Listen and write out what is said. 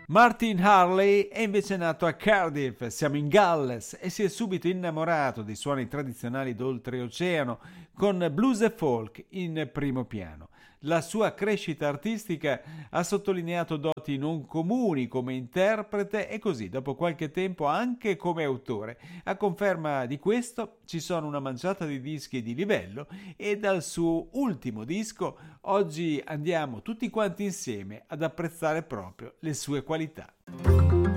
Martin Harley è invece nato a Cardiff, siamo in Galles, e si è subito innamorato dei suoni tradizionali d'oltreoceano con blues e folk in primo piano. La sua crescita artistica ha sottolineato doti non comuni come interprete e così, dopo qualche tempo, anche come autore. A conferma di questo ci sono una manciata di dischi di livello e dal suo ultimo disco oggi andiamo tutti quanti insieme ad apprezzare proprio le sue qualità.